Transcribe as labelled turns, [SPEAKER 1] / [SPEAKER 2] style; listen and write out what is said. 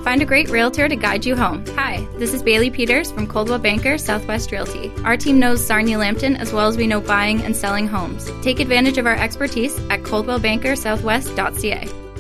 [SPEAKER 1] Find a great realtor to guide you home. Hi, this is Bailey Peters from Coldwell Banker Southwest Realty. Our team knows Sarnia Lambton as well as we know buying and selling homes. Take advantage of our expertise at coldwellbankersouthwest.ca.